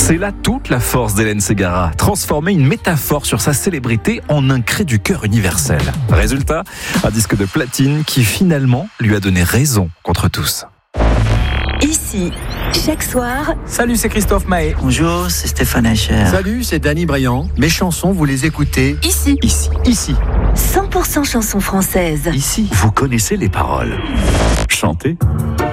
C'est là toute la force d'Hélène Ségara, transformer une métaphore sur sa célébrité en un cri du cœur universel. Résultat, un disque de platine qui finalement lui a donné raison contre tous. Ici, chaque soir. Salut, c'est Christophe Mahé. Bonjour, c'est Stéphane Echer. Salut, c'est Danny Briand. Mes chansons, vous les écoutez Ici. 100% chansons françaises. Ici, vous connaissez les paroles. Chanter.